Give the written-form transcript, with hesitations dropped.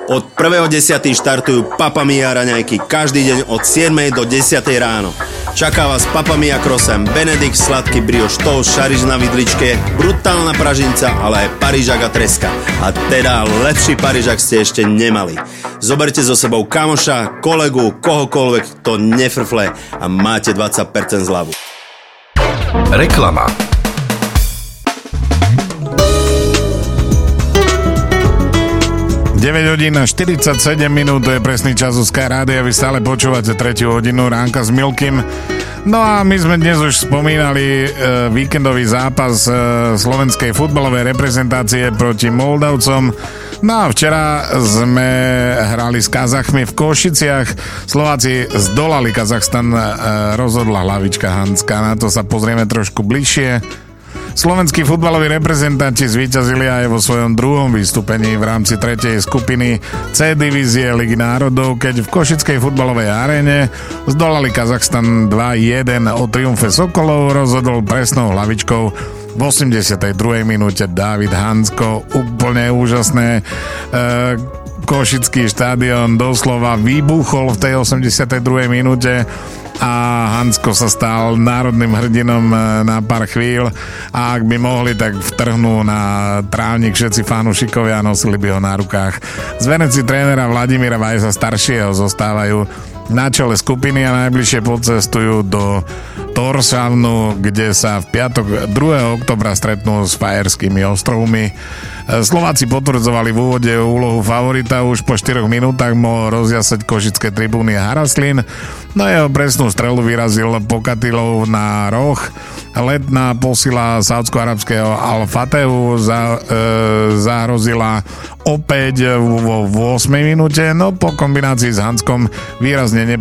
Od 1.10. štartujú Pappa Mia raňajky každý deň od 7. do 10. ráno. Čaká vás Pappa Mia krosem, Benedikt, sladký brioš, toast, šariš na vidličke, brutálna pražinca, ale aj parížak a treska. A teda lepší parížak ste ešte nemali. Zoberte so sebou kamoša, kolegu, kohokoľvek, to nefrfle a máte 20% zľavu. Reklama. hodín a 47 minút, to je presný čas u Sky Rádia, vy stále počúvate 3. hodinu Ránka s Milkym. No a my sme dnes už spomínali víkendový zápas slovenskej futbalovej reprezentácie proti Moldavcom. No a včera sme hrali s Kazachmi v Košiciach. Slováci zdolali Kazachstan, rozhodla hlavička Hanska. Na to sa pozrieme trošku bližšie. Slovenskí futbaloví reprezentanti zvíťazili aj vo svojom druhom vystúpení v rámci tretej skupiny C divízie Ligy národov, keď v košickej futbalovej aréne zdolali Kazachstan 2-1. O triumfe Sokolov rozhodol presnou hlavičkou v 82. minúte Dávid Hansko. Úplne úžasné. Košický štádion doslova vybuchol v tej 82. minúte a Hansko sa stal národným hrdinom na pár chvíľ a ak by mohli, tak vtrhnú na trávnik všetci fanúšikovia a nosili by ho na rukách. Zverenci trénera Vladimíra Vajsa staršieho zostávajú na čele skupiny a najbližšie podcestujú do Tórshavnu, kde sa v piatok 2. oktobra stretnú s Fajerskými ostrovmi. Slováci potvrdzovali v úvode úlohu favorita, už po 4 minútach mohol rozjasať košické tribúny Haraslin, no jeho presnú strelu vyrazil Pokatilov na roh. Letná posila saúdsko-arabského Al-Fatehu zahrozila opäť vo 8. minúte, no po kombinácii s Hanskom výrazne